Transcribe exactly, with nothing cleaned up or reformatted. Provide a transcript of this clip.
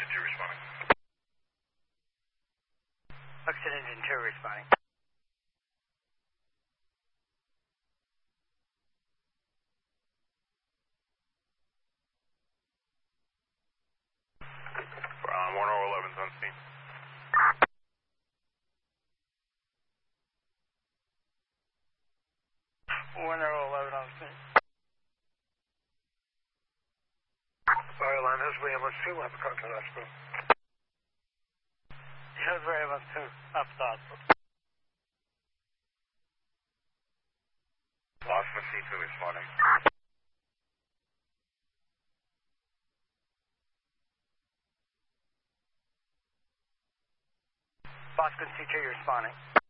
two responding. Buxton Engine two responding. Uh, one oh eleven's on scene. one oh eleven on scene. Fire line has Ambulance two, we'll have a contact hospital. Hillsbury Ambulance two, up to the hospital. Boston C two responding. Boston C two responding.